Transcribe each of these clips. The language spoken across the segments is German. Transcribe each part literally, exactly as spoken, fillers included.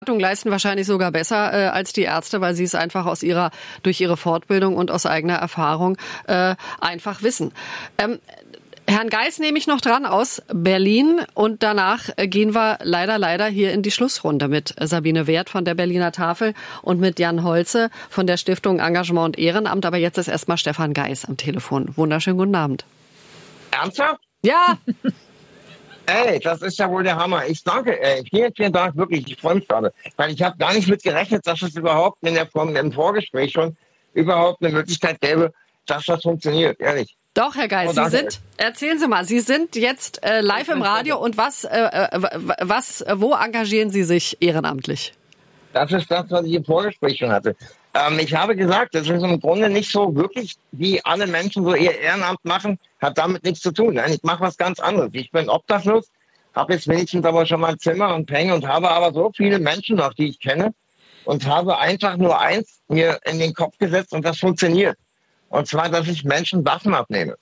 leisten wahrscheinlich sogar besser äh, als die Ärzte, weil sie es einfach aus ihrer, durch ihre Fortbildung und aus eigener Erfahrung äh, einfach wissen. Ähm, Herrn Geis nehme ich noch dran aus Berlin und danach gehen wir leider, leider hier in die Schlussrunde mit Sabine Wert von der Berliner Tafel und mit Jan Holze von der Stiftung Engagement und Ehrenamt. Aber jetzt ist erstmal Stefan Geis am Telefon. Wunderschönen guten Abend. Ernsthaft? Ja. Ey, das ist ja wohl der Hammer. Ich danke, ey, vielen, vielen Dank, wirklich. Ich freue mich gerade. Weil ich habe gar nicht mit gerechnet, dass es überhaupt in der Form, im Vorgespräch schon überhaupt eine Möglichkeit gäbe, dass das funktioniert, ehrlich. Doch, Herr Geis, Sie sind, erzählen Sie mal, Sie sind jetzt äh, live im Radio und was, äh, was, wo engagieren Sie sich ehrenamtlich? Das ist das, was ich im Vorgespräch schon hatte. Ähm, ich habe gesagt, das ist im Grunde nicht so wirklich, wie alle Menschen so ihr Ehrenamt machen, hat damit nichts zu tun. Nein, ich mache was ganz anderes. Ich bin obdachlos, habe jetzt wenigstens aber schon mal ein Zimmer und Peng und habe aber so viele Menschen noch, die ich kenne und habe einfach nur eins mir in den Kopf gesetzt und das funktioniert. Und zwar, dass ich Menschen Waffen abnehme.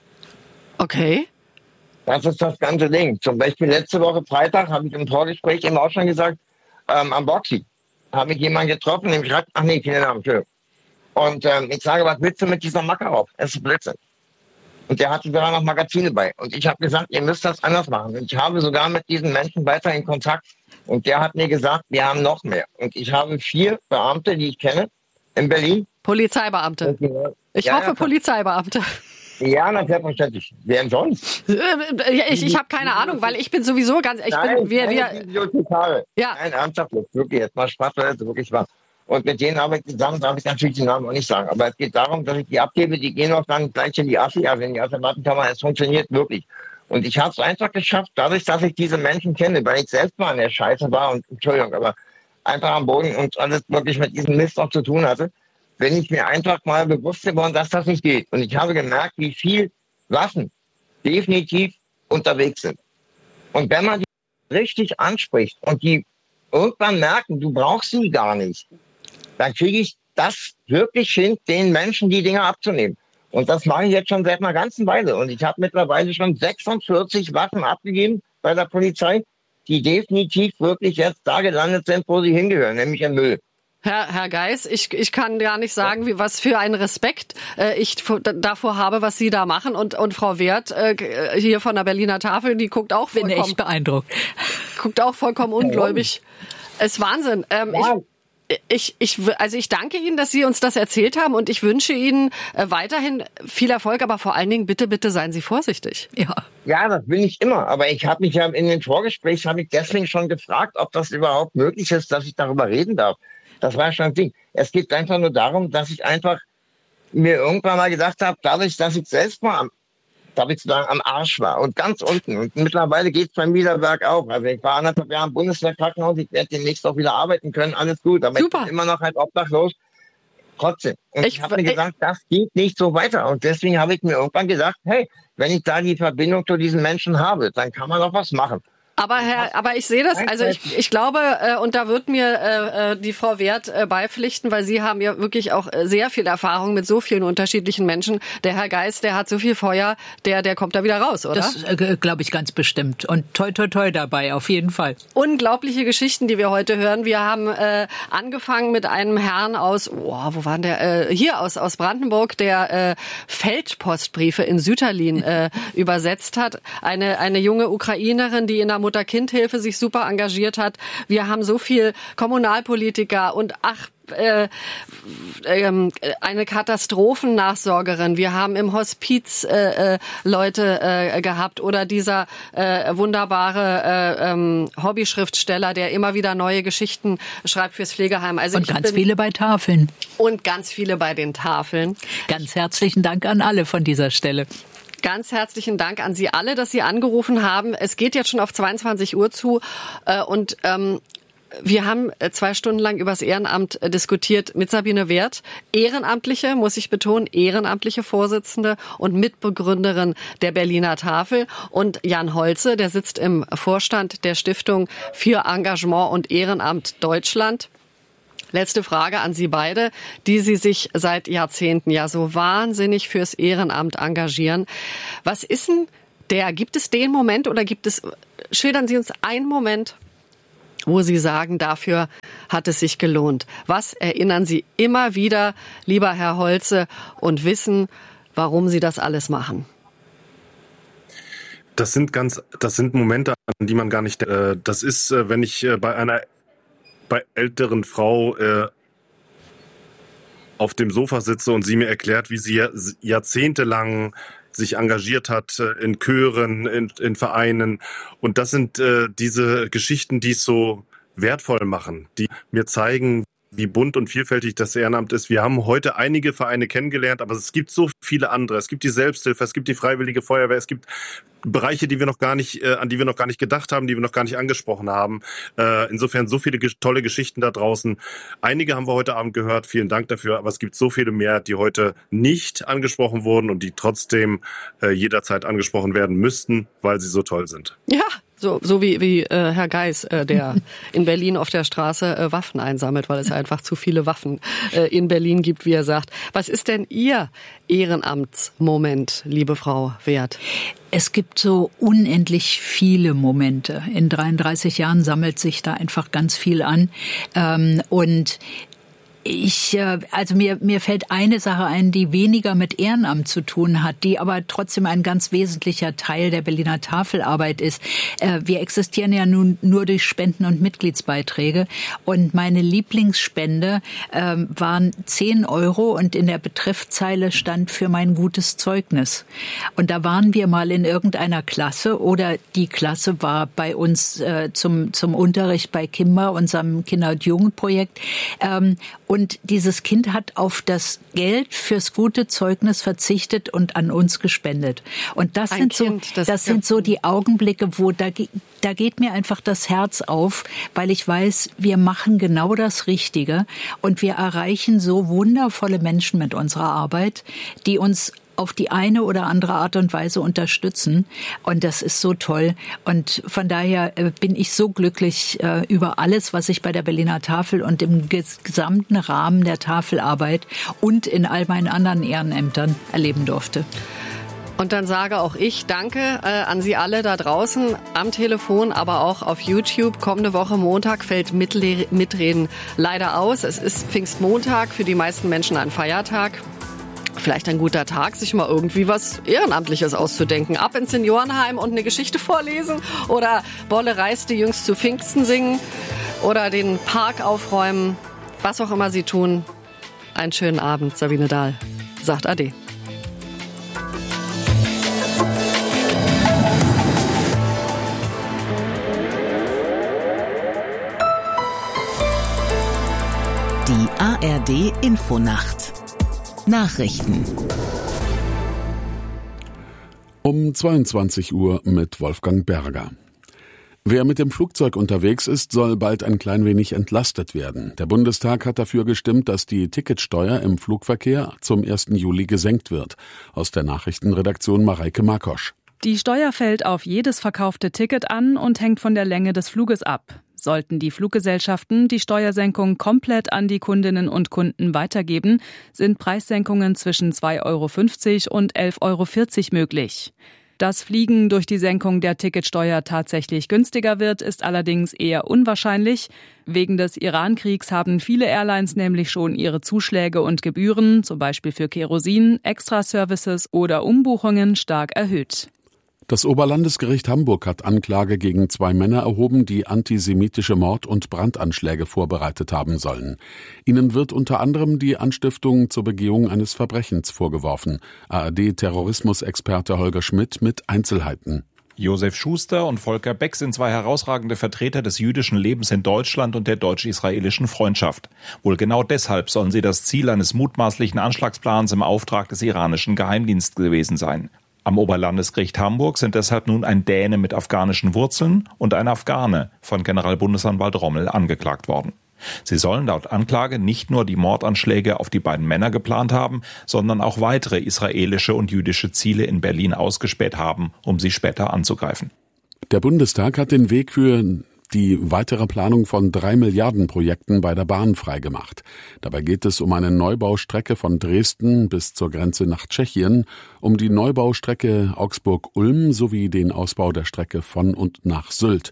Okay. Das ist das ganze Ding. Zum Beispiel letzte Woche Freitag habe ich im Vorgespräch eben auch schon gesagt, ähm, am Boxy habe ich jemanden getroffen, dem schreibt, ach nee, keine Namen, schön. Und ähm, ich sage, was willst du mit dieser Makarov? Es ist Blödsinn. Und der hatte sogar noch Magazine bei. Und ich habe gesagt, ihr müsst das anders machen. Und ich habe sogar mit diesen Menschen weiter in Kontakt. Und der hat mir gesagt, wir haben noch mehr. Und ich habe vier Beamte, die ich kenne, in Berlin. Polizeibeamte. Ich ja, hoffe, ja, Polizeibeamte. Ja, na selbstverständlich. Wer denn sonst? Ich, ich habe keine Ahnung, weil ich bin sowieso ganz... Ich Nein, bin, wir, wir, wir, ja. Nein, ernsthaft, wirklich, jetzt mal Spaß, das ist wirklich wahr. Und mit denen habe ich zusammen, darf ich natürlich den Namen auch nicht sagen, aber es geht darum, dass ich die abgebe, die gehen auch dann gleich in die Assi, also in die Asservatenkammer, es funktioniert wirklich. Und ich habe es einfach geschafft, dadurch, dass ich diese Menschen kenne, weil ich selbst mal in der Scheiße war und, Entschuldigung, aber einfach am Boden und alles wirklich mit diesem Mist auch zu tun hatte, bin ich mir einfach mal bewusst geworden, dass das nicht geht. Und ich habe gemerkt, wie viel Waffen definitiv unterwegs sind. Und wenn man die richtig anspricht und die irgendwann merken, du brauchst sie gar nicht, dann kriege ich das wirklich hin, den Menschen die Dinge abzunehmen. Und das mache ich jetzt schon seit einer ganzen Weile. Und ich habe mittlerweile schon sechsundvierzig Waffen abgegeben bei der Polizei, die definitiv wirklich jetzt da gelandet sind, wo sie hingehören, nämlich im Müll. Herr, Herr Geis, ich, ich kann gar nicht sagen, wie, was für einen Respekt äh, ich davor habe, was Sie da machen. Und, und Frau Wert äh, hier von der Berliner Tafel, die guckt auch vollkommen... Bin echt beeindruckt. Guckt auch vollkommen ungläubig. Es ist Wahnsinn. Ähm, ja. ich, ich, ich, also ich danke Ihnen, dass Sie uns das erzählt haben und ich wünsche Ihnen äh, weiterhin viel Erfolg, aber vor allen Dingen bitte, bitte seien Sie vorsichtig. Ja, ja, das bin ich immer. Aber ich habe mich ja in den Vorgesprächen, habe ich deswegen schon gefragt, ob das überhaupt möglich ist, dass ich darüber reden darf. Das war schon ein Ding. Es geht einfach nur darum, dass ich einfach mir irgendwann mal gedacht habe, dadurch, dass ich selbst mal am, darf ich sagen, am Arsch war und ganz unten. Und mittlerweile geht es beim wieder bergauf. Also ich war anderthalb Jahre im Bundeswehrkrankenhaus, ich werde demnächst auch wieder arbeiten können, alles gut. Aber Super. Ich bin immer noch halt obdachlos. Trotzdem. Und ich, ich habe mir gesagt, das geht nicht so weiter. Und deswegen habe ich mir irgendwann gesagt, hey, wenn ich da die Verbindung zu diesen Menschen habe, dann kann man doch was machen. Aber Herr, aber ich sehe das, also ich, ich glaube, äh, und da wird mir äh, die Frau Wert äh, beipflichten, weil Sie haben ja wirklich auch sehr viel Erfahrung mit so vielen unterschiedlichen Menschen. Der Herr Geis, der hat so viel Feuer, der, der kommt da wieder raus, oder? Das äh, glaube ich ganz bestimmt. Und toi, toi, toi dabei, auf jeden Fall. Unglaubliche Geschichten, die wir heute hören. Wir haben äh, angefangen mit einem Herrn aus, oh, wo war der? Äh, hier aus aus Brandenburg, der äh, Feldpostbriefe in Sütterlin äh, übersetzt hat. Eine eine junge Ukrainerin, die in der Mutter-Kind-Hilfe sich super engagiert hat. Wir haben so viel Kommunalpolitiker und ach, äh, äh, eine Katastrophennachsorgerin. Wir haben im Hospiz äh, äh, Leute äh, gehabt oder dieser äh, wunderbare äh, ähm, Hobbyschriftsteller, der immer wieder neue Geschichten schreibt fürs Pflegeheim. Also und ich ganz bin, viele bei Tafeln. Und ganz viele bei den Tafeln. Ganz herzlichen Dank an alle von dieser Stelle. Ganz herzlichen Dank an Sie alle, dass Sie angerufen haben. Es geht jetzt schon auf zweiundzwanzig Uhr zu äh, und ähm, wir haben zwei Stunden lang über das Ehrenamt diskutiert mit Sabine Wert, ehrenamtliche, muss ich betonen, ehrenamtliche Vorsitzende und Mitbegründerin der Berliner Tafel und Jan Holze, der sitzt im Vorstand der Stiftung für Engagement und Ehrenamt Deutschland. Letzte Frage an Sie beide, die Sie sich seit Jahrzehnten ja so wahnsinnig fürs Ehrenamt engagieren. Was ist denn der, gibt es den Moment oder gibt es, schildern Sie uns einen Moment, wo Sie sagen, dafür hat es sich gelohnt? Was erinnern Sie immer wieder, lieber Herr Holze, und wissen, warum Sie das alles machen? Das sind ganz, das sind Momente, an die man gar nicht, äh, das ist, äh, wenn ich äh, bei einer, bei älteren Frau äh, auf dem Sofa sitze und sie mir erklärt, wie sie jahrzehntelang sich engagiert hat äh, in Chören, in, in Vereinen. Und das sind äh, diese Geschichten, die es so wertvoll machen, die mir zeigen, wie bunt und vielfältig das Ehrenamt ist. Wir haben heute einige Vereine kennengelernt, aber es gibt so viele andere. Es gibt die Selbsthilfe, es gibt die Freiwillige Feuerwehr, es gibt Bereiche, die wir noch gar nicht, äh, an die wir noch gar nicht gedacht haben, die wir noch gar nicht angesprochen haben. Äh, insofern so viele ge- tolle Geschichten da draußen. Einige haben wir heute Abend gehört. Vielen Dank dafür. Aber es gibt so viele mehr, die heute nicht angesprochen wurden und die trotzdem äh, jederzeit angesprochen werden müssten, weil sie so toll sind. Ja. So, so wie, wie äh, Herr Geis, äh, der in Berlin auf der Straße äh, Waffen einsammelt, weil es einfach zu viele Waffen äh, in Berlin gibt, wie er sagt. Was ist denn Ihr Ehrenamtsmoment, liebe Frau Wert? Es gibt so unendlich viele Momente. In dreiunddreißig Jahren sammelt sich da einfach ganz viel an. Ähm, und Ich, also mir, mir fällt eine Sache ein, die weniger mit Ehrenamt zu tun hat, die aber trotzdem ein ganz wesentlicher Teil der Berliner Tafelarbeit ist. Wir existieren ja nun nur durch Spenden und Mitgliedsbeiträge und meine Lieblingsspende waren zehn Euro und in der Betreffzeile stand für mein gutes Zeugnis. Und da waren wir mal in irgendeiner Klasse oder die Klasse war bei uns zum, zum Unterricht bei Kimber, unserem Kinder- und Jugendprojekt. Und dieses Kind hat auf das Geld fürs gute Zeugnis verzichtet und an uns gespendet. Und das sind so, das, das sind so die Augenblicke, wo da, da geht mir einfach das Herz auf, weil ich weiß, wir machen genau das Richtige und wir erreichen so wundervolle Menschen mit unserer Arbeit, die uns auf die eine oder andere Art und Weise unterstützen. Und das ist so toll. Und von daher bin ich so glücklich äh, über alles, was ich bei der Berliner Tafel und im gesamten Rahmen der Tafelarbeit und in all meinen anderen Ehrenämtern erleben durfte. Und dann sage auch ich Danke äh, an Sie alle da draußen am Telefon, aber auch auf YouTube. Kommende Woche Montag fällt Mitle- Mitreden leider aus. Es ist Pfingstmontag, für die meisten Menschen ein Feiertag. Vielleicht ein guter Tag, sich mal irgendwie was Ehrenamtliches auszudenken. Ab ins Seniorenheim und eine Geschichte vorlesen oder Bolle reiste jüngst zu Pfingsten singen oder den Park aufräumen. Was auch immer Sie tun. Einen schönen Abend, Sabine Dahl sagt Ade. Die A R D Infonacht. Nachrichten. Um zweiundzwanzig Uhr mit Wolfgang Berger. Wer mit dem Flugzeug unterwegs ist, soll bald ein klein wenig entlastet werden. Der Bundestag hat dafür gestimmt, dass die Ticketsteuer im Flugverkehr zum ersten Juli gesenkt wird. Aus der Nachrichtenredaktion Mareike Markosch. Die Steuer fällt auf jedes verkaufte Ticket an und hängt von der Länge des Fluges ab. Sollten die Fluggesellschaften die Steuersenkung komplett an die Kundinnen und Kunden weitergeben, sind Preissenkungen zwischen zwei Euro fünfzig und elf Euro vierzig möglich. Dass Fliegen durch die Senkung der Ticketsteuer tatsächlich günstiger wird, ist allerdings eher unwahrscheinlich. Wegen des Iran-Kriegs haben viele Airlines nämlich schon ihre Zuschläge und Gebühren, zum Beispiel für Kerosin, Extraservices oder Umbuchungen, stark erhöht. Das Oberlandesgericht Hamburg hat Anklage gegen zwei Männer erhoben, die antisemitische Mord- und Brandanschläge vorbereitet haben sollen. Ihnen wird unter anderem die Anstiftung zur Begehung eines Verbrechens vorgeworfen. A R D-Terrorismusexperte Holger Schmidt mit Einzelheiten. Josef Schuster und Volker Beck sind zwei herausragende Vertreter des jüdischen Lebens in Deutschland und der deutsch-israelischen Freundschaft. Wohl genau deshalb sollen sie das Ziel eines mutmaßlichen Anschlagsplans im Auftrag des iranischen Geheimdienstes gewesen sein. Am Oberlandesgericht Hamburg sind deshalb nun ein Däne mit afghanischen Wurzeln und ein Afghane von Generalbundesanwalt Rommel angeklagt worden. Sie sollen laut Anklage nicht nur die Mordanschläge auf die beiden Männer geplant haben, sondern auch weitere israelische und jüdische Ziele in Berlin ausgespäht haben, um sie später anzugreifen. Der Bundestag hat den Weg für die weitere Planung von drei Milliarden Projekten bei der Bahn freigemacht. Dabei geht es um eine Neubaustrecke von Dresden bis zur Grenze nach Tschechien, um die Neubaustrecke Augsburg-Ulm sowie den Ausbau der Strecke von und nach Sylt.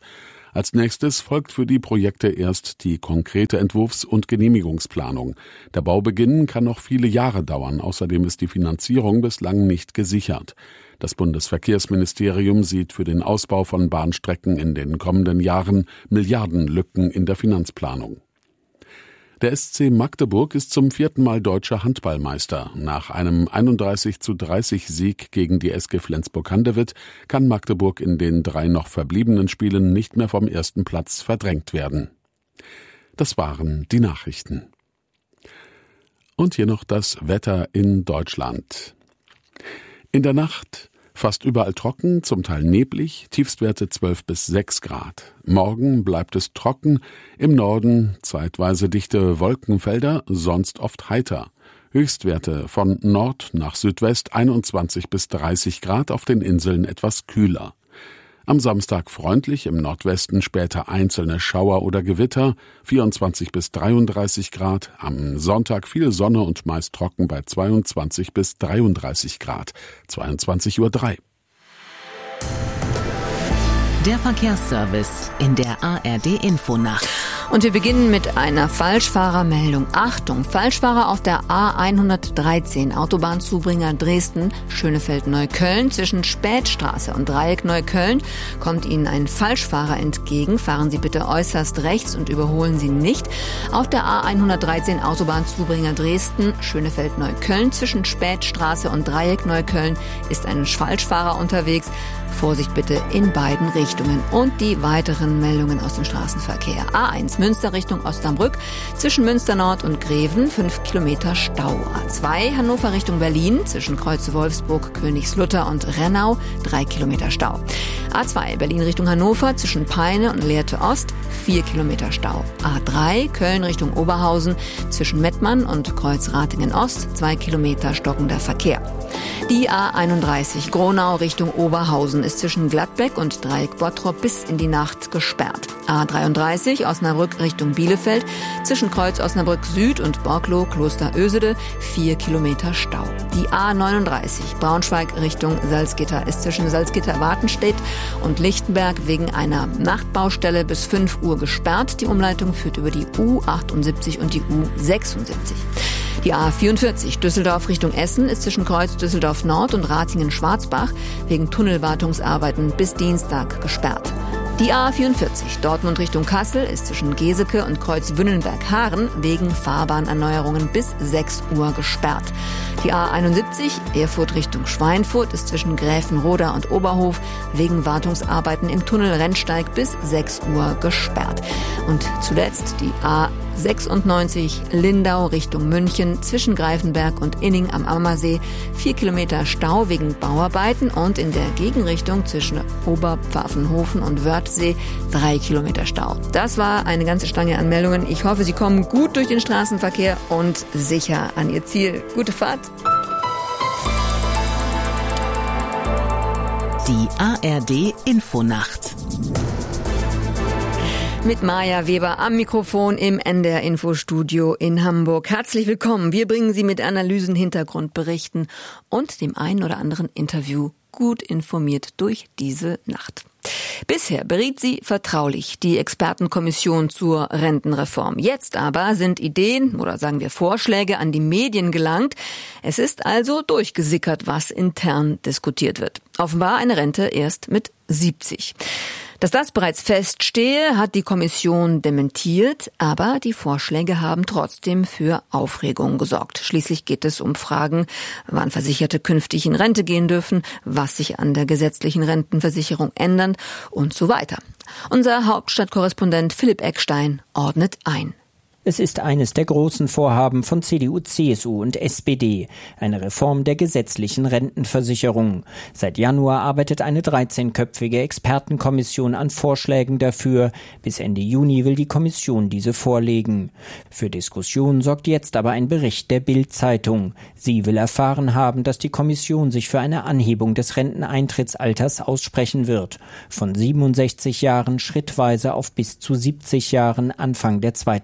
Als nächstes folgt für die Projekte erst die konkrete Entwurfs- und Genehmigungsplanung. Der Baubeginn kann noch viele Jahre dauern. Außerdem ist die Finanzierung bislang nicht gesichert. Das Bundesverkehrsministerium sieht für den Ausbau von Bahnstrecken in den kommenden Jahren Milliardenlücken in der Finanzplanung. Der S C Magdeburg ist zum vierten Mal deutscher Handballmeister. Nach einem einunddreißig zu dreißig Sieg gegen die S G Flensburg-Handewitt kann Magdeburg in den drei noch verbliebenen Spielen nicht mehr vom ersten Platz verdrängt werden. Das waren die Nachrichten. Und hier noch das Wetter in Deutschland. In der Nacht fast überall trocken, zum Teil neblig, Tiefstwerte zwölf bis sechs Grad. Morgen bleibt es trocken, im Norden zeitweise dichte Wolkenfelder, sonst oft heiter. Höchstwerte von Nord nach Südwest einundzwanzig bis dreißig Grad, auf den Inseln etwas kühler. Am Samstag freundlich, im Nordwesten später einzelne Schauer oder Gewitter, vierundzwanzig bis dreiunddreißig Grad. Am Sonntag viel Sonne und meist trocken bei zweiundzwanzig bis dreiunddreißig Grad. zweiundzwanzig Uhr drei. Der Verkehrsservice in der A R D-Infonacht. Und wir beginnen mit einer Falschfahrermeldung. Achtung, Falschfahrer auf der A hundertdreizehn, Autobahnzubringer Dresden, Schönefeld-Neukölln. Zwischen Spätstraße und Dreieck Neukölln kommt Ihnen ein Falschfahrer entgegen. Fahren Sie bitte äußerst rechts und überholen Sie nicht. Auf der A hundertdreizehn, Autobahnzubringer Dresden, Schönefeld-Neukölln. Zwischen Spätstraße und Dreieck Neukölln ist ein Falschfahrer unterwegs. Vorsicht bitte in beiden Richtungen. Und die weiteren Meldungen aus dem Straßenverkehr. A eins Münster Richtung Osnabrück, zwischen Münster Nord und Greven fünf Kilometer Stau. A zwei Hannover Richtung Berlin, zwischen Kreuze Wolfsburg, Königslutter und Rennau drei Kilometer Stau. A zwei Berlin Richtung Hannover, zwischen Peine und Lehrte Ost vier Kilometer Stau. A drei Köln Richtung Oberhausen, zwischen Mettmann und Kreuz Ratingen Ost zwei Kilometer stockender Verkehr. Die A einunddreißig Gronau Richtung Oberhausen ist zwischen Gladbeck und Dreieck Bottrop bis in die Nacht gesperrt. A dreiunddreißig Osnabrück Richtung Bielefeld, zwischen Kreuz Osnabrück Süd und Borkloh Kloster Ösede vier Kilometer Stau. Die A neununddreißig Braunschweig Richtung Salzgitter ist zwischen Salzgitter-Wartenstedt und Lichtenberg wegen einer Nachtbaustelle bis fünf Uhr gesperrt. Die Umleitung führt über die U achtundsiebzig und die U sechsundsiebzig. Die A vierundvierzig Düsseldorf Richtung Essen ist zwischen Kreuz Düsseldorf Nord und Ratingen-Schwarzbach wegen Tunnelwartungsarbeiten bis Dienstag gesperrt. Die A vierundvierzig Dortmund Richtung Kassel ist zwischen Geseke und Kreuz Wünnenberg-Haaren wegen Fahrbahnerneuerungen bis sechs Uhr gesperrt. Die A einundsiebzig Erfurt Richtung Schweinfurt ist zwischen Gräfenroda und Oberhof wegen Wartungsarbeiten im Tunnel Rennsteig bis sechs Uhr gesperrt. Und zuletzt die A sechsundneunzig Lindau Richtung München, zwischen Greifenberg und Inning am Ammersee vier Kilometer Stau wegen Bauarbeiten und in der Gegenrichtung zwischen Oberpfaffenhofen und Wörthsee drei Kilometer Stau. Das war eine ganze Stange an Meldungen. Ich hoffe, Sie kommen gut durch den Straßenverkehr und sicher an Ihr Ziel. Gute Fahrt! Die A R D-Infonacht. Mit Maja Weber am Mikrofon im N D R-Infostudio in Hamburg. Herzlich willkommen. Wir bringen Sie mit Analysen, Hintergrundberichten und dem einen oder anderen Interview gut informiert durch diese Nacht. Bisher beriet sie vertraulich die Expertenkommission zur Rentenreform. Jetzt aber sind Ideen oder sagen wir Vorschläge an die Medien gelangt. Es ist also durchgesickert, was intern diskutiert wird. Offenbar eine Rente erst mit siebzig. Dass das bereits feststehe, hat die Kommission dementiert, aber die Vorschläge haben trotzdem für Aufregung gesorgt. Schließlich geht es um Fragen, wann Versicherte künftig in Rente gehen dürfen, was sich an der gesetzlichen Rentenversicherung ändert und so weiter. Unser Hauptstadtkorrespondent Philipp Eckstein ordnet ein. Es ist eines der großen Vorhaben von C D U, C S U und S P D, eine Reform der gesetzlichen Rentenversicherung. Seit Januar arbeitet eine dreizehnköpfige Expertenkommission an Vorschlägen dafür. Bis Ende Juni will die Kommission diese vorlegen. Für Diskussionen sorgt jetzt aber ein Bericht der Bild-Zeitung. Sie will erfahren haben, dass die Kommission sich für eine Anhebung des Renteneintrittsalters aussprechen wird. Von siebenundsechzig Jahren schrittweise auf bis zu siebzig Jahren Anfang der zweitausendsechziger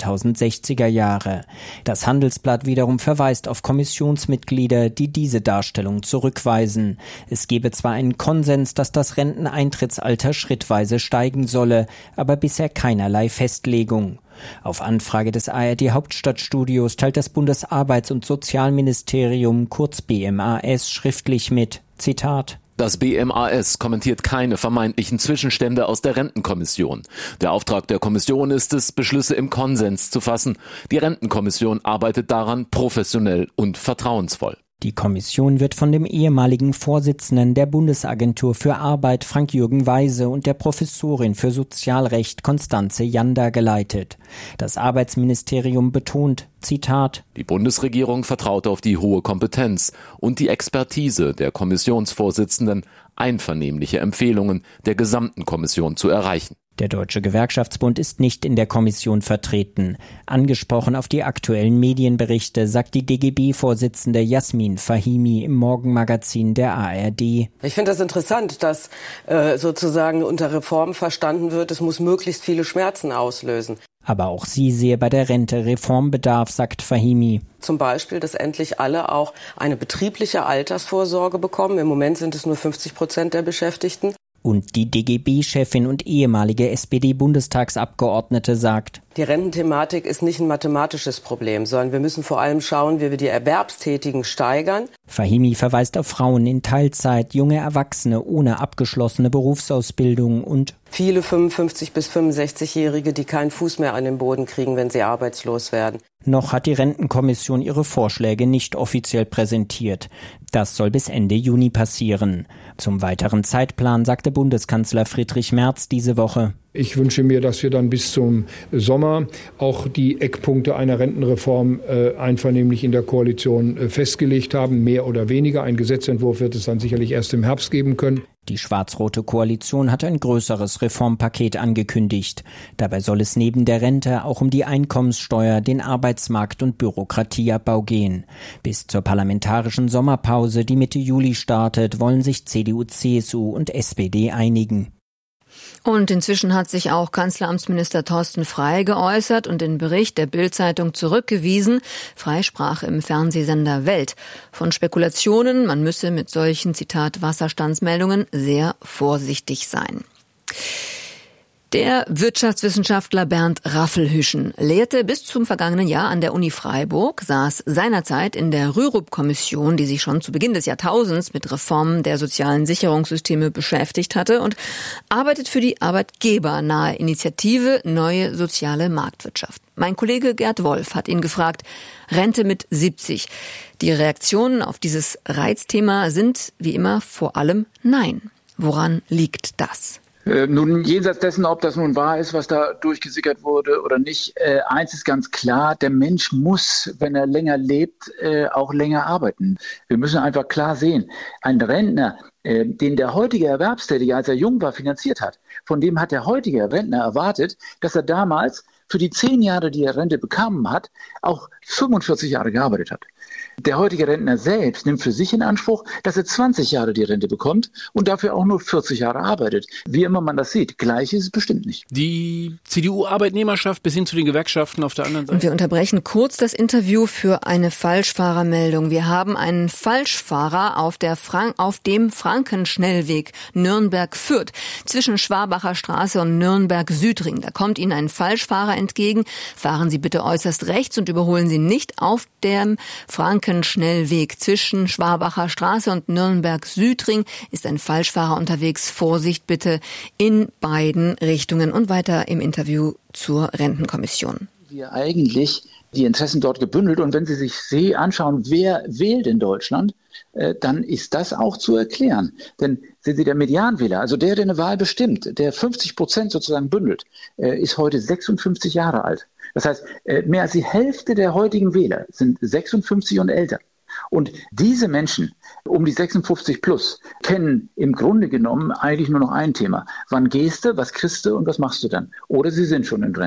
sechziger Jahre. Das Handelsblatt wiederum verweist auf Kommissionsmitglieder, die diese Darstellung zurückweisen. Es gebe zwar einen Konsens, dass das Renteneintrittsalter schrittweise steigen solle, aber bisher keinerlei Festlegung. Auf Anfrage des A R D-Hauptstadtstudios teilt das Bundesarbeits- und Sozialministerium, kurz B M A S, schriftlich mit, Zitat: Das B M A S kommentiert keine vermeintlichen Zwischenstände aus der Rentenkommission. Der Auftrag der Kommission ist es, Beschlüsse im Konsens zu fassen. Die Rentenkommission arbeitet daran professionell und vertrauensvoll. Die Kommission wird von dem ehemaligen Vorsitzenden der Bundesagentur für Arbeit Frank-Jürgen Weise und der Professorin für Sozialrecht Constanze Janda geleitet. Das Arbeitsministerium betont, Zitat: Die Bundesregierung vertraut auf die hohe Kompetenz und die Expertise der Kommissionsvorsitzenden, einvernehmliche Empfehlungen der gesamten Kommission zu erreichen. Der Deutsche Gewerkschaftsbund ist nicht in der Kommission vertreten. Angesprochen auf die aktuellen Medienberichte sagt die D G B-Vorsitzende Jasmin Fahimi im Morgenmagazin der A R D. Ich finde das interessant, dass äh, sozusagen unter Reform verstanden wird, es muss möglichst viele Schmerzen auslösen. Aber auch sie sehe bei der Rente Reformbedarf, sagt Fahimi. Zum Beispiel, dass endlich alle auch eine betriebliche Altersvorsorge bekommen. Im Moment sind es nur fünfzig Prozent der Beschäftigten. Und die D G B-Chefin und ehemalige S P D-Bundestagsabgeordnete sagt: Die Rententhematik ist nicht ein mathematisches Problem, sondern wir müssen vor allem schauen, wie wir die Erwerbstätigen steigern. Fahimi verweist auf Frauen in Teilzeit, junge Erwachsene ohne abgeschlossene Berufsausbildung und viele fünfundfünfzig- bis fünfundsechzigjährige, die keinen Fuß mehr an den Boden kriegen, wenn sie arbeitslos werden. Noch hat die Rentenkommission ihre Vorschläge nicht offiziell präsentiert. Das soll bis Ende Juni passieren. Zum weiteren Zeitplan sagte Bundeskanzler Friedrich Merz diese Woche: Ich wünsche mir, dass wir dann bis zum Sommer auch die Eckpunkte einer Rentenreform äh, einvernehmlich in der Koalition äh, festgelegt haben, mehr oder weniger. Ein Gesetzentwurf wird es dann sicherlich erst im Herbst geben können. Die schwarz-rote Koalition hat ein größeres Reformpaket angekündigt. Dabei soll es neben der Rente auch um die Einkommenssteuer, den Arbeitsmarkt und Bürokratieabbau gehen. Bis zur parlamentarischen Sommerpause, die Mitte Juli startet, wollen sich C D U, C S U und S P D einigen. Und inzwischen hat sich auch Kanzleramtsminister Thorsten Frey geäußert und den Bericht der Bild-Zeitung zurückgewiesen. Frey sprach im Fernsehsender Welt von Spekulationen, man müsse mit solchen, Zitat, Wasserstandsmeldungen sehr vorsichtig sein. Der Wirtschaftswissenschaftler Bernd Raffelhüschen lehrte bis zum vergangenen Jahr an der Uni Freiburg, saß seinerzeit in der Rürup-Kommission, die sich schon zu Beginn des Jahrtausends mit Reformen der sozialen Sicherungssysteme beschäftigt hatte und arbeitet für die arbeitgebernahe Initiative Neue Soziale Marktwirtschaft. Mein Kollege Gerd Wolf hat ihn gefragt, Rente mit siebzig. Die Reaktionen auf dieses Reizthema sind wie immer vor allem Nein. Woran liegt das? Äh, nun, jenseits dessen, ob das nun wahr ist, was da durchgesickert wurde oder nicht, äh, eins ist ganz klar, der Mensch muss, wenn er länger lebt, äh, auch länger arbeiten. Wir müssen einfach klar sehen, ein Rentner, äh, den der heutige Erwerbstätige, als er jung war, finanziert hat, von dem hat der heutige Rentner erwartet, dass er damals für die zehn Jahre, die er Rente bekommen hat, auch fünfundvierzig Jahre gearbeitet hat. Der heutige Rentner selbst nimmt für sich in Anspruch, dass er zwanzig Jahre die Rente bekommt und dafür auch nur vierzig Jahre arbeitet. Wie immer man das sieht, gleich ist es bestimmt nicht. Die C D U-Arbeitnehmerschaft bis hin zu den Gewerkschaften auf der anderen Seite. Und wir unterbrechen kurz das Interview für eine Falschfahrermeldung. Wir haben einen Falschfahrer auf, der Frank- auf dem Frankenschnellweg Nürnberg-Fürth zwischen Schwabacher Straße und Nürnberg-Südring. Da kommt Ihnen ein Falschfahrer entgegen. Fahren Sie bitte äußerst rechts und überholen Sie nicht auf dem Frankenschnellweg. Schnellweg zwischen Schwabacher Straße und Nürnberg-Südring ist ein Falschfahrer unterwegs. Vorsicht bitte in beiden Richtungen. Und weiter im Interview zur Rentenkommission. Wir eigentlich die Interessen dort gebündelt. Und wenn Sie sich anschauen, wer wählt in Deutschland, äh, dann ist das auch zu erklären. Denn sehen Sie, der Medianwähler, also der, der eine Wahl bestimmt, der fünfzig Prozent sozusagen bündelt, äh, ist heute sechsundfünfzig Jahre alt. Das heißt, mehr als die Hälfte der heutigen Wähler sind sechsundfünfzig und älter. Und diese Menschen um die sechsundfünfzig plus kennen im Grunde genommen eigentlich nur noch ein Thema. Wann gehst du, was kriegst du und was machst du dann? Oder sie sind schon in Rente.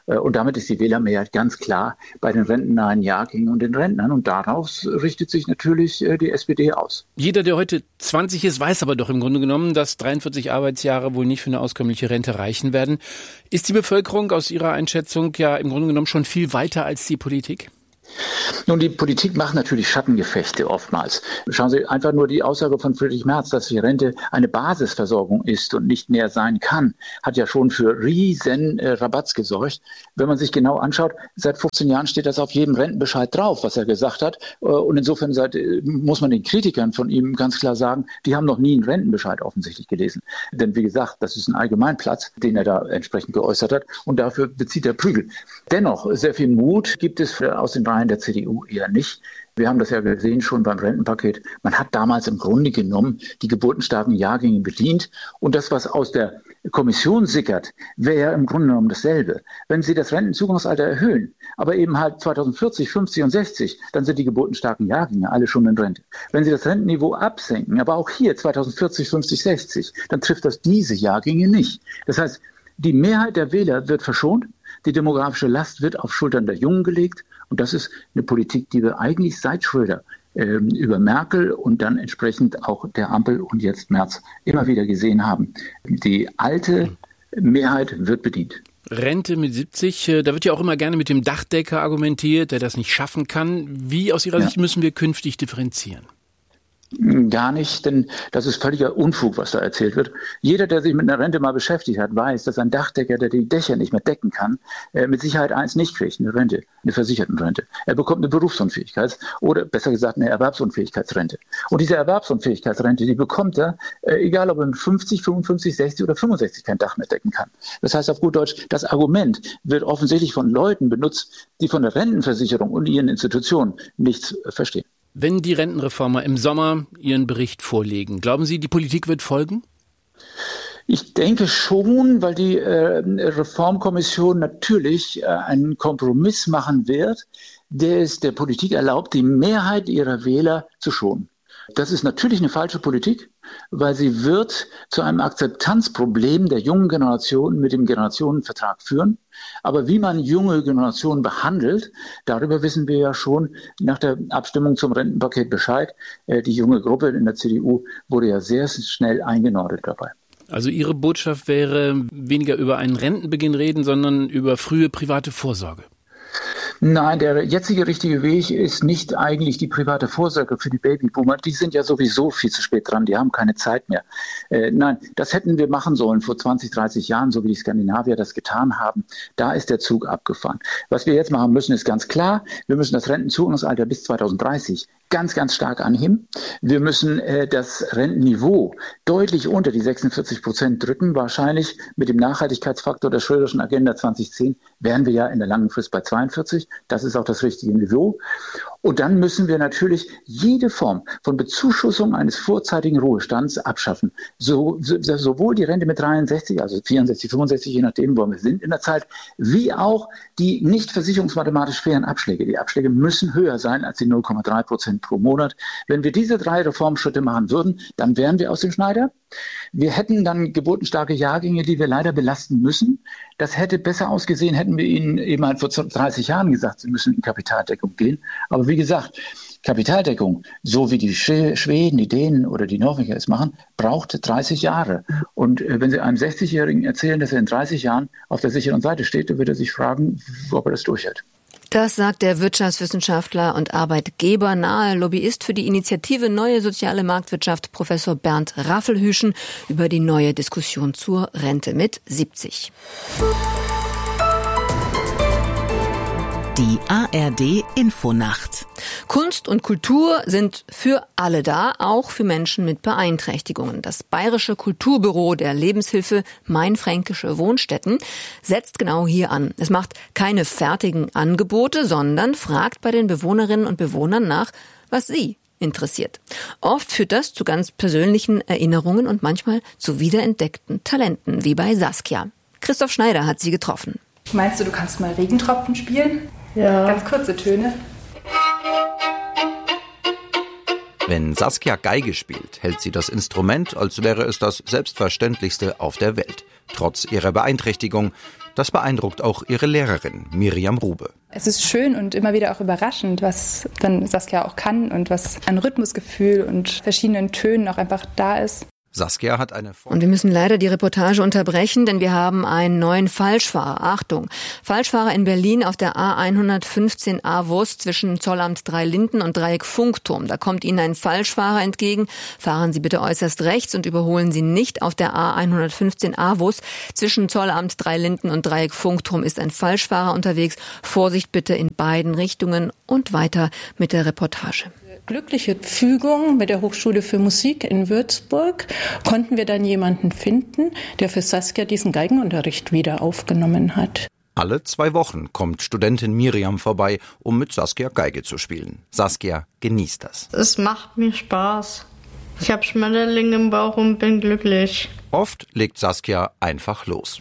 Und damit ist die Wählermehrheit ganz klar bei den rentennahen Jahrgängen und den Rentnern. Und daraus richtet sich natürlich die S P D aus. Jeder, der heute zwanzig ist, weiß aber doch im Grunde genommen, dass dreiundvierzig Arbeitsjahre wohl nicht für eine auskömmliche Rente reichen werden. Ist die Bevölkerung aus Ihrer Einschätzung ja im Grunde genommen schon viel weiter als die Politik? Nun, die Politik macht natürlich Schattengefechte oftmals. Schauen Sie einfach nur die Aussage von Friedrich Merz, dass die Rente eine Basisversorgung ist und nicht mehr sein kann, hat ja schon für riesen äh, Rabatz gesorgt. Wenn man sich genau anschaut, seit fünfzehn Jahren steht das auf jedem Rentenbescheid drauf, was er gesagt hat. Äh, und insofern seit, äh, muss man den Kritikern von ihm ganz klar sagen, die haben noch nie einen Rentenbescheid offensichtlich gelesen. Denn wie gesagt, das ist ein Allgemeinplatz, den er da entsprechend geäußert hat. Und dafür bezieht er Prügel. Dennoch, sehr viel Mut gibt es aus den Reihen der C D U eher nicht. Wir haben das ja gesehen schon beim Rentenpaket. Man hat damals im Grunde genommen die geburtenstarken Jahrgänge bedient. Und das, was aus der Kommission sickert, wäre ja im Grunde genommen dasselbe. Wenn Sie das Rentenzugangsalter erhöhen, aber eben halt zweitausendvierzig, fünfzig und sechzig, dann sind die geburtenstarken Jahrgänge alle schon in Rente. Wenn Sie das Rentenniveau absenken, aber auch hier zweitausendvierzig, fünfzig, sechzig, dann trifft das diese Jahrgänge nicht. Das heißt, die Mehrheit der Wähler wird verschont. Die demografische Last wird auf Schultern der Jungen gelegt. Und das ist eine Politik, die wir eigentlich seit Schröder äh, über Merkel und dann entsprechend auch der Ampel und jetzt Merz immer wieder gesehen haben. Die alte Mehrheit wird bedient. Rente mit siebzig, da wird ja auch immer gerne mit dem Dachdecker argumentiert, der das nicht schaffen kann. Wie aus Ihrer ja. Sicht müssen wir künftig differenzieren? Gar nicht, denn das ist völliger Unfug, was da erzählt wird. Jeder, der sich mit einer Rente mal beschäftigt hat, weiß, dass ein Dachdecker, der die Dächer nicht mehr decken kann, mit Sicherheit eins nicht kriegt, eine Rente, eine Versichertenrente. Er bekommt eine Berufsunfähigkeits- oder besser gesagt eine Erwerbsunfähigkeitsrente. Und diese Erwerbsunfähigkeitsrente, die bekommt er, egal ob er mit fünfzig, fünfundfünfzig, sechzig oder fünfundsechzig kein Dach mehr decken kann. Das heißt auf gut Deutsch, das Argument wird offensichtlich von Leuten benutzt, die von der Rentenversicherung und ihren Institutionen nichts verstehen. Wenn die Rentenreformer im Sommer ihren Bericht vorlegen, glauben Sie, die Politik wird folgen? Ich denke schon, weil die äh, Reformkommission natürlich äh, einen Kompromiss machen wird, der es der Politik erlaubt, die Mehrheit ihrer Wähler zu schonen. Das ist natürlich eine falsche Politik, weil sie wird zu einem Akzeptanzproblem der jungen Generation mit dem Generationenvertrag führen. Aber wie man junge Generationen behandelt, darüber wissen wir ja schon nach der Abstimmung zum Rentenpaket Bescheid. Die junge Gruppe in der C D U wurde ja sehr schnell eingenordet dabei. Also Ihre Botschaft wäre, weniger über einen Rentenbeginn reden, sondern über frühe private Vorsorge. Nein, der jetzige richtige Weg ist nicht eigentlich die private Vorsorge für die Babyboomer. Die sind ja sowieso viel zu spät dran, die haben keine Zeit mehr. Äh, nein, das hätten wir machen sollen vor zwanzig, dreißig Jahren, so wie die Skandinavier das getan haben. Da ist der Zug abgefahren. Was wir jetzt machen müssen, ist ganz klar, wir müssen das Rentenzugangsalter bis zweitausenddreißig ganz, ganz stark anheben. Wir müssen äh, das Rentenniveau deutlich unter die sechsundvierzig Prozent drücken. Wahrscheinlich mit dem Nachhaltigkeitsfaktor der Schröderschen Agenda zweitausendzehn wären wir ja in der langen Frist bei zweiundvierzig. Das ist auch das richtige Niveau. Und dann müssen wir natürlich jede Form von Bezuschussung eines vorzeitigen Ruhestands abschaffen. So, so, sowohl die Rente mit dreiundsechzig, also vierundsechzig, fünfundsechzig, je nachdem, wo wir sind in der Zeit, wie auch die nicht versicherungsmathematisch fairen Abschläge. Die Abschläge müssen höher sein als die null Komma drei Prozent pro Monat. Wenn wir diese drei Reformschritte machen würden, dann wären wir aus dem Schneider. Wir hätten dann geburtenstarke Jahrgänge, die wir leider belasten müssen. Das hätte besser ausgesehen, hätten wir Ihnen eben halt vor dreißig Jahren gesagt, Sie müssen in Kapitaldeckung gehen. Aber wie gesagt, Kapitaldeckung, so wie die Schweden, die Dänen oder die Norweger es machen, braucht dreißig Jahre. Und wenn Sie einem sechzigjährigen erzählen, dass er in dreißig Jahren auf der sicheren Seite steht, dann wird er sich fragen, ob er das durchhält. Das sagt der Wirtschaftswissenschaftler und arbeitgebernahe Lobbyist für die Initiative Neue Soziale Marktwirtschaft, Professor Bernd Raffelhüschen, über die neue Diskussion zur Rente mit siebzig. Die A R D-Infonacht. Kunst und Kultur sind für alle da, auch für Menschen mit Beeinträchtigungen. Das Bayerische Kulturbüro der Lebenshilfe Mainfränkische Wohnstätten setzt genau hier an. Es macht keine fertigen Angebote, sondern fragt bei den Bewohnerinnen und Bewohnern nach, was sie interessiert. Oft führt das zu ganz persönlichen Erinnerungen und manchmal zu wiederentdeckten Talenten, wie bei Saskia. Christoph Schneider hat sie getroffen. Meinst du, du kannst mal Regentropfen spielen? Ja. Ganz kurze Töne. Wenn Saskia Geige spielt, hält sie das Instrument, als wäre es das Selbstverständlichste auf der Welt. Trotz ihrer Beeinträchtigung. Das beeindruckt auch ihre Lehrerin Miriam Rube. Es ist schön und immer wieder auch überraschend, was dann Saskia auch kann und was an Rhythmusgefühl und verschiedenen Tönen auch einfach da ist. Saskia hat eine... Und wir müssen leider die Reportage unterbrechen, denn wir haben einen neuen Falschfahrer. Achtung, Falschfahrer in Berlin auf der A hundertfünfzehn A Wust zwischen Zollamt drei Linden und Dreieck Funkturm. Da kommt Ihnen ein Falschfahrer entgegen. Fahren Sie bitte äußerst rechts und überholen Sie nicht auf der A hundertfünfzehn A Wust. Zwischen Zollamt drei Linden und Dreieck Funkturm ist ein Falschfahrer unterwegs. Vorsicht bitte in beiden Richtungen und weiter mit der Reportage. Glückliche Fügung mit der Hochschule für Musik in Würzburg konnten wir dann jemanden finden, der für Saskia diesen Geigenunterricht wieder aufgenommen hat. Alle zwei Wochen kommt Studentin Miriam vorbei, um mit Saskia Geige zu spielen. Saskia genießt das. Es macht mir Spaß. Ich habe Schmetterlinge im Bauch und bin glücklich. Oft legt Saskia einfach los.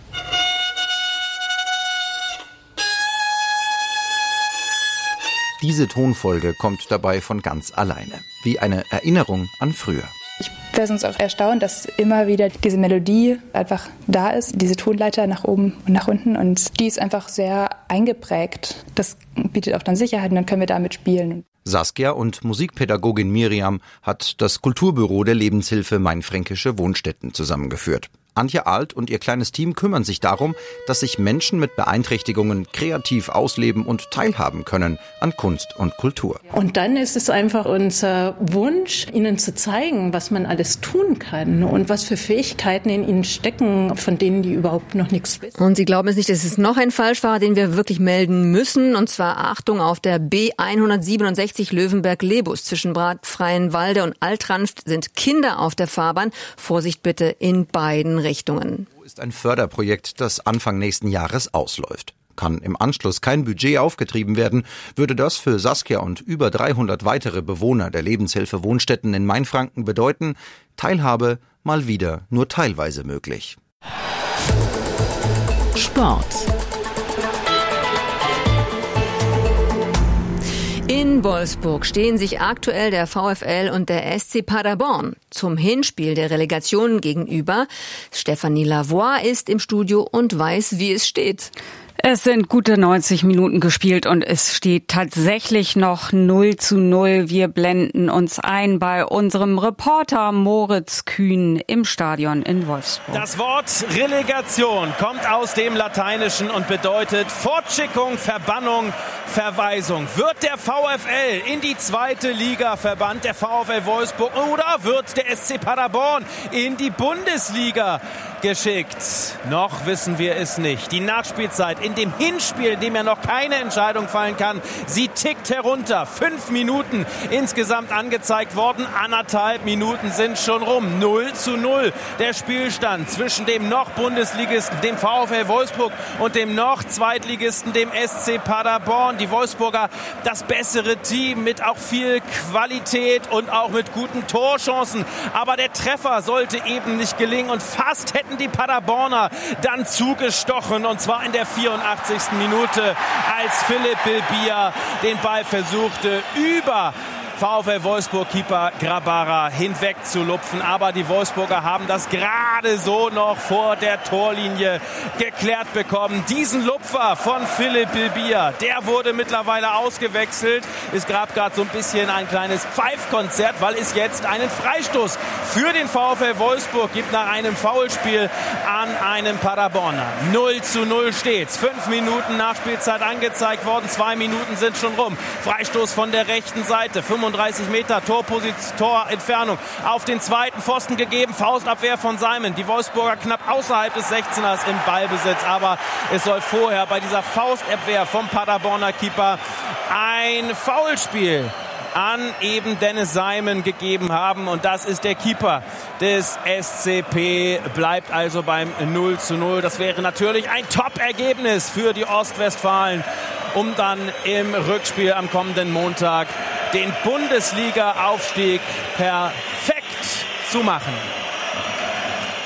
Diese Tonfolge kommt dabei von ganz alleine, wie eine Erinnerung an früher. Ich wäre sonst auch erstaunt, dass immer wieder diese Melodie einfach da ist, diese Tonleiter nach oben und nach unten, und die ist einfach sehr eingeprägt. Das bietet auch dann Sicherheit und dann können wir damit spielen. Saskia und Musikpädagogin Miriam hat das Kulturbüro der Lebenshilfe Mainfränkische Wohnstätten zusammengeführt. Antje Alt und ihr kleines Team kümmern sich darum, dass sich Menschen mit Beeinträchtigungen kreativ ausleben und teilhaben können an Kunst und Kultur. Und dann ist es einfach unser Wunsch, ihnen zu zeigen, was man alles tun kann und was für Fähigkeiten in ihnen stecken, von denen die überhaupt noch nichts wissen. Und Sie glauben es nicht, es ist noch ein Falschfahrer, den wir wirklich melden müssen. Und zwar Achtung auf der B hundertsiebenundsechzig Löwenberg-Lebus. Zwischen Bad Freienwalde und Altranft sind Kinder auf der Fahrbahn. Vorsicht bitte in beiden Richtungen. Ist ein Förderprojekt, das Anfang nächsten Jahres ausläuft. Kann im Anschluss kein Budget aufgetrieben werden, würde das für Saskia und über dreihundert weitere Bewohner der Lebenshilfe Wohnstätten in Mainfranken bedeuten, Teilhabe mal wieder nur teilweise möglich. Sport. In Wolfsburg stehen sich aktuell der VfL und der S C Paderborn zum Hinspiel der Relegation gegenüber. Stefanie Lavoie ist im Studio und weiß, wie es steht. Es sind gute neunzig Minuten gespielt und es steht tatsächlich noch null zu null. Wir blenden uns ein bei unserem Reporter Moritz Kühn im Stadion in Wolfsburg. Das Wort Relegation kommt aus dem Lateinischen und bedeutet Fortschickung, Verbannung, Verweisung. Wird der VfL in die zweite Liga verbannt, der VfL Wolfsburg, oder wird der S C Paderborn in die Bundesliga geschickt? Noch wissen wir es nicht. Die Nachspielzeit in dem Hinspiel, in dem ja noch keine Entscheidung fallen kann, sie tickt herunter. Fünf Minuten insgesamt angezeigt worden. Anderthalb Minuten sind schon rum. null zu null der Spielstand zwischen dem noch Bundesligisten, dem VfL Wolfsburg, und dem noch Zweitligisten, dem S C Paderborn. Die Wolfsburger das bessere Team mit auch viel Qualität und auch mit guten Torchancen. Aber der Treffer sollte eben nicht gelingen und fast hätten die Paderborner dann zugestochen, und zwar in der vierundachtzigsten Minute, als Philipp Bilbia den Ball versuchte, über VfL Wolfsburg-Keeper Grabara hinweg zu lupfen. Aber die Wolfsburger haben das gerade so noch vor der Torlinie geklärt bekommen. Diesen Lupfer von Philipp Bilbia, der wurde mittlerweile ausgewechselt. Es gab gerade so ein bisschen ein kleines Pfeifkonzert, weil es jetzt einen Freistoß für den VfL Wolfsburg gibt nach einem Foulspiel an einem Paderborner. null zu null steht's. Fünf Minuten Nachspielzeit angezeigt worden. Zwei Minuten sind schon rum. Freistoß von der rechten Seite. fünfunddreißig Meter Torposition, Torentfernung auf den zweiten Pfosten gegeben. Faustabwehr von Simon. Die Wolfsburger knapp außerhalb des sechzehners im Ballbesitz. Aber es soll vorher bei dieser Faustabwehr vom Paderborner Keeper ein Foulspiel an eben Dennis Simon gegeben haben. Und das ist der Keeper des S C P. Bleibt also beim null zu null. Das wäre natürlich ein Top-Ergebnis für die Ostwestfalen, um dann im Rückspiel am kommenden Montag den Bundesliga-Aufstieg perfekt zu machen.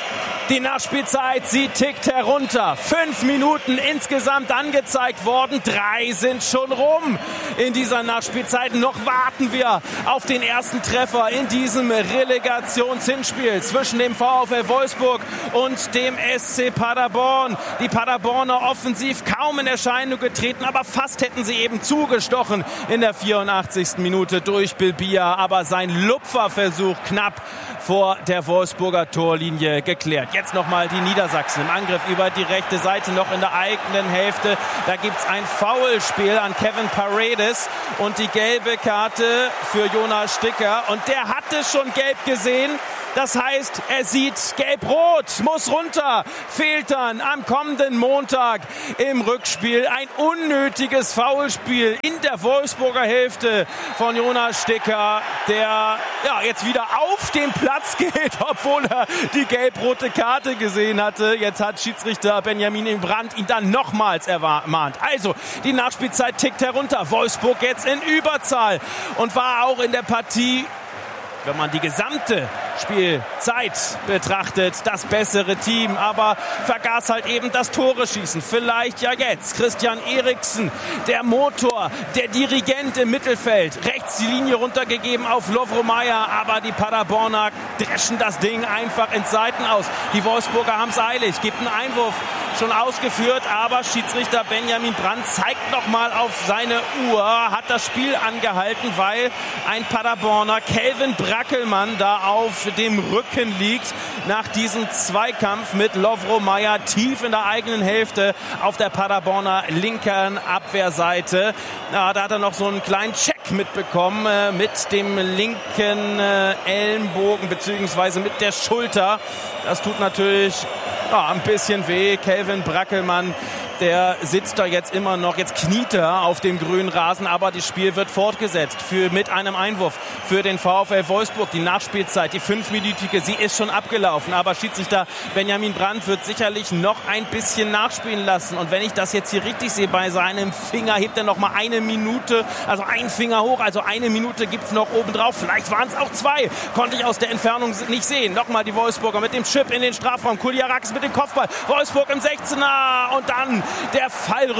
Die Nachspielzeit, sie tickt herunter. Fünf Minuten insgesamt angezeigt worden. Drei sind schon rum in dieser Nachspielzeit. Noch warten wir auf den ersten Treffer in diesem Relegationshinspiel zwischen dem VfL Wolfsburg und dem S C Paderborn. Die Paderborner offensiv kaum in Erscheinung getreten, aber fast hätten sie eben zugestochen in der vierundachtzigsten Minute durch Bilbia. Aber sein Lupferversuch knapp vor der Wolfsburger Torlinie geklärt. Jetzt nochmal die Niedersachsen im Angriff über die rechte Seite, noch in der eigenen Hälfte. Da gibt's ein Foulspiel an Kevin Paredes und die gelbe Karte für Jonas Sticker. Und der hatte schon gelb gesehen. Das heißt, er sieht gelb-rot, muss runter, fehlt dann am kommenden Montag im Rückspiel. Ein unnötiges Foulspiel in der Wolfsburger Hälfte von Jonas Sticker, der ja jetzt wieder auf den Platz geht, obwohl er die gelb-rote Karte gesehen hatte. Jetzt hat Schiedsrichter Benjamin Brandt ihn dann nochmals ermahnt. Also, die Nachspielzeit tickt herunter. Wolfsburg jetzt in Überzahl und war auch in der Partie, wenn man die gesamte Spielzeit betrachtet, das bessere Team, aber vergaß halt eben das Tore-Schießen. Vielleicht ja jetzt. Christian Eriksen, der Motor, der Dirigent im Mittelfeld. Rechts die Linie runtergegeben auf Lovro Mayer, aber die Paderborner dreschen das Ding einfach ins Seiten aus. Die Wolfsburger haben es eilig, gibt einen Einwurf schon ausgeführt, aber Schiedsrichter Benjamin Brandt zeigt nochmal auf seine Uhr, hat das Spiel angehalten, weil ein Paderborner, Kelvin Brackelmann, da auf dem Rücken liegt nach diesem Zweikampf mit Lovro Mayer tief in der eigenen Hälfte auf der Paderborner linken Abwehrseite. Ja, da hat er noch so einen kleinen Check mitbekommen äh, mit dem linken äh, Ellenbogen beziehungsweise mit der Schulter. Das tut natürlich ja, ein bisschen weh. Kelvin Brackelmann, der sitzt da jetzt immer noch, jetzt kniet er auf dem grünen Rasen, aber das Spiel wird fortgesetzt für, mit einem Einwurf für den VfL Wolfsburg. Die Nachspielzeit, die fünfminütige, sie ist schon abgelaufen, aber Schiedsrichter Benjamin Brandt wird sicherlich noch ein bisschen nachspielen lassen. Und wenn ich das jetzt hier richtig sehe, bei seinem Finger hebt er noch mal eine Minute, also ein Finger hoch, also eine Minute gibt's noch obendrauf. Vielleicht waren es auch zwei, konnte ich aus der Entfernung nicht sehen. Nochmal die Wolfsburger mit dem Chip in den Strafraum, Kuljarakis mit dem Kopfball, Wolfsburg im sechzehner und dann der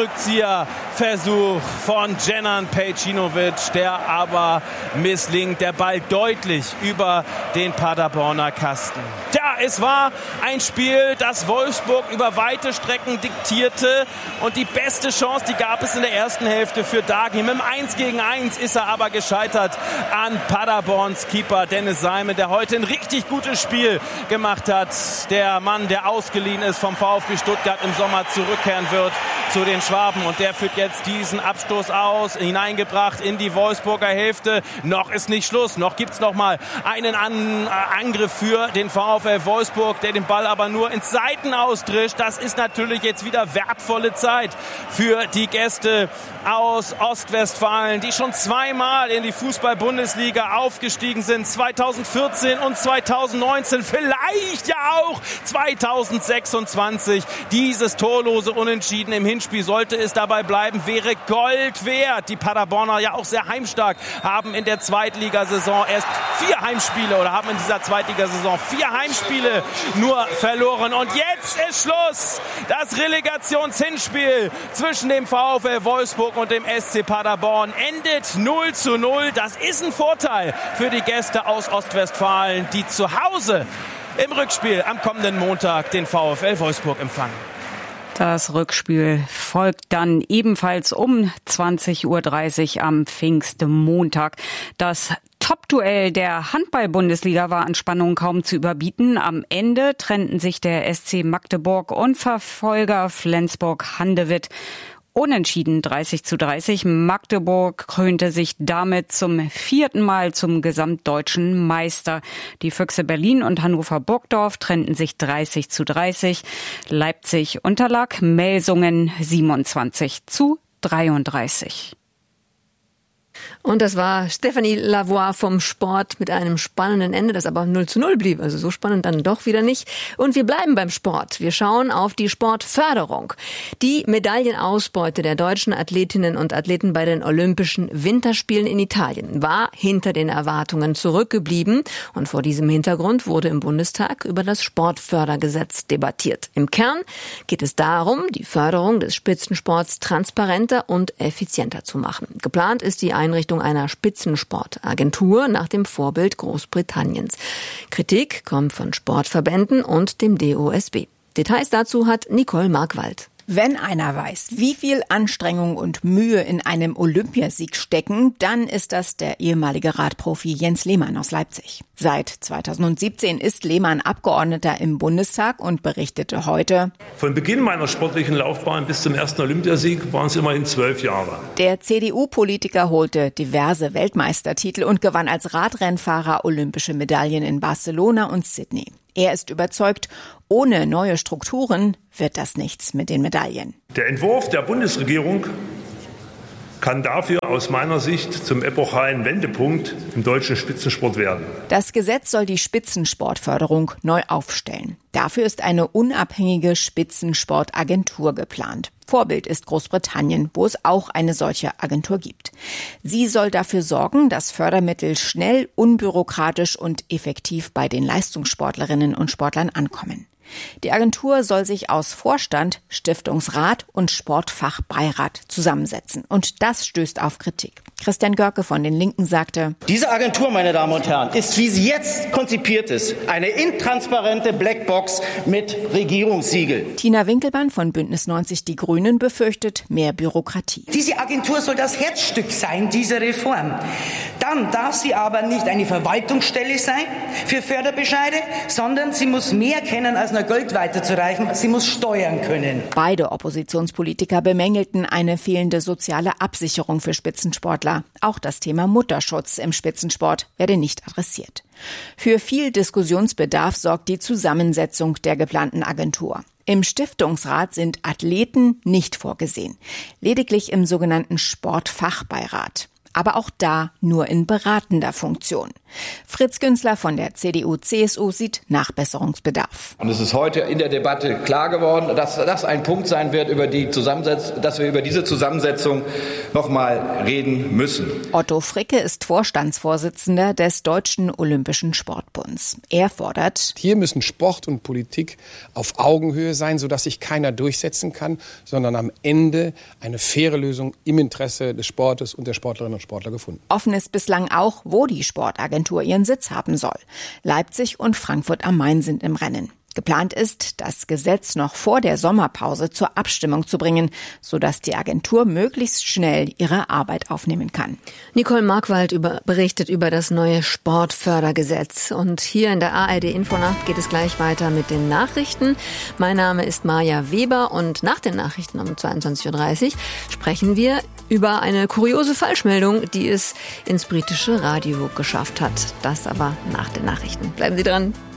Fallrückzieher-Versuch von Dženan Pejcinovic, der aber misslingt. Der Ball deutlich über den Paderborner Kasten. Tja, es war ein Spiel, das Wolfsburg über weite Strecken diktierte. Und die beste Chance, die gab es in der ersten Hälfte für Dagi. Mit dem eins gegen eins ist er aber gescheitert an Paderborns Keeper Dennis Seimen, der heute ein richtig gutes Spiel gemacht hat. Der Mann, der ausgeliehen ist vom VfB Stuttgart, im Sommer zurückkehren wird zu den Schwaben, und der führt jetzt diesen Abstoß aus, hineingebracht in die Wolfsburger Hälfte. Noch ist nicht Schluss, noch gibt's noch mal einen An- Angriff für den VfL Wolfsburg, der den Ball aber nur ins Seiten austrischt. Das ist natürlich jetzt wieder wertvolle Zeit für die Gäste aus Ostwestfalen, die schon zweimal in die Fußball-Bundesliga aufgestiegen sind, zweitausendvierzehn und zweitausendneunzehn, vielleicht ja auch zweitausendsechsundzwanzig. Dieses torlose Unentschieden im Hinspiel, sollte es dabei bleiben, wäre Gold wert. Die Paderborner, ja auch sehr heimstark, haben in der Zweitligasaison erst vier Heimspiele oder haben in dieser Zweitligasaison vier Heimspiele nur verloren. Und jetzt ist Schluss. Das Relegationshinspiel zwischen dem VfL Wolfsburg und dem S C Paderborn endet null zu null. Das ist ein Vorteil für die Gäste aus Ostwestfalen, die zu Hause im Rückspiel am kommenden Montag den VfL Wolfsburg empfangen. Das Rückspiel folgt dann ebenfalls um zwanzig Uhr dreißig am Pfingstmontag. Das Top-Duell der Handball-Bundesliga war an Spannung kaum zu überbieten. Am Ende trennten sich der S C Magdeburg und Verfolger Flensburg-Handewitt. Unentschieden dreißig zu dreißig. Magdeburg krönte sich damit zum vierten Mal zum gesamtdeutschen Meister. Die Füchse Berlin und Hannover Burgdorf trennten sich dreißig zu dreißig. Leipzig unterlag Melsungen siebenundzwanzig zu dreiunddreißig. Und das war Stephanie Lavoie vom Sport mit einem spannenden Ende, das aber null zu null blieb. Also so spannend dann doch wieder nicht. Und wir bleiben beim Sport. Wir schauen auf die Sportförderung. Die Medaillenausbeute der deutschen Athletinnen und Athleten bei den Olympischen Winterspielen in Italien war hinter den Erwartungen zurückgeblieben. Und vor diesem Hintergrund wurde im Bundestag über das Sportfördergesetz debattiert. Im Kern geht es darum, die Förderung des Spitzensports transparenter und effizienter zu machen. Geplant ist die Einrichtung einer Spitzensportagentur nach dem Vorbild Großbritanniens. Kritik kommt von Sportverbänden und dem D O S B. Details dazu hat Nicole Markwald. Wenn einer weiß, wie viel Anstrengung und Mühe in einem Olympiasieg stecken, dann ist das der ehemalige Radprofi Jens Lehmann aus Leipzig. Seit zweitausendsiebzehn ist Lehmann Abgeordneter im Bundestag und berichtete heute: Von Beginn meiner sportlichen Laufbahn bis zum ersten Olympiasieg waren es immerhin zwölf Jahre. Der C D U-Politiker holte diverse Weltmeistertitel und gewann als Radrennfahrer olympische Medaillen in Barcelona und Sydney. Er ist überzeugt, ohne neue Strukturen wird das nichts mit den Medaillen. Der Entwurf der Bundesregierung kann dafür aus meiner Sicht zum epochalen Wendepunkt im deutschen Spitzensport werden. Das Gesetz soll die Spitzensportförderung neu aufstellen. Dafür ist eine unabhängige Spitzensportagentur geplant. Vorbild ist Großbritannien, wo es auch eine solche Agentur gibt. Sie soll dafür sorgen, dass Fördermittel schnell, unbürokratisch und effektiv bei den Leistungssportlerinnen und Sportlern ankommen. Die Agentur soll sich aus Vorstand, Stiftungsrat und Sportfachbeirat zusammensetzen. Und das stößt auf Kritik. Christian Görke von den Linken sagte: Diese Agentur, meine Damen und Herren, ist, wie sie jetzt konzipiert ist, eine intransparente Blackbox mit Regierungssiegel. Tina Winkelmann von Bündnis neunzig Die Grünen befürchtet mehr Bürokratie. Diese Agentur soll das Herzstück sein, dieser Reform. Dann darf sie aber nicht eine Verwaltungsstelle sein für Förderbescheide, sondern sie muss mehr kennen als nur Geld weiterzureichen. Sie muss steuern können. Beide Oppositionspolitiker bemängelten eine fehlende soziale Absicherung für Spitzensportler. Auch das Thema Mutterschutz im Spitzensport werde nicht adressiert. Für viel Diskussionsbedarf sorgt die Zusammensetzung der geplanten Agentur. Im Stiftungsrat sind Athleten nicht vorgesehen, lediglich im sogenannten Sportfachbeirat. Aber auch da nur in beratender Funktion. Fritz Günzler von der C D U C S U sieht Nachbesserungsbedarf. Und es ist heute in der Debatte klar geworden, dass das ein Punkt sein wird, über die Zusammensetzung, dass wir über diese Zusammensetzung noch mal reden müssen. Otto Fricke ist Vorstandsvorsitzender des Deutschen Olympischen Sportbunds. Er fordert: Hier müssen Sport und Politik auf Augenhöhe sein, sodass sich keiner durchsetzen kann, sondern am Ende eine faire Lösung im Interesse des Sportes und der Sportlerinnen und Sportler gefunden. Offen ist bislang auch, wo die Sportagentur ihren Sitz haben soll. Leipzig und Frankfurt am Main sind im Rennen. Geplant ist, das Gesetz noch vor der Sommerpause zur Abstimmung zu bringen, sodass die Agentur möglichst schnell ihre Arbeit aufnehmen kann. Nicole Markwald über, berichtet über das neue Sportfördergesetz. Und hier in der A R D Infonacht geht es gleich weiter mit den Nachrichten. Mein Name ist Maja Weber und nach den Nachrichten um zweiundzwanzig Uhr dreißig sprechen wir über eine kuriose Falschmeldung, die es ins britische Radio geschafft hat. Das aber nach den Nachrichten. Bleiben Sie dran.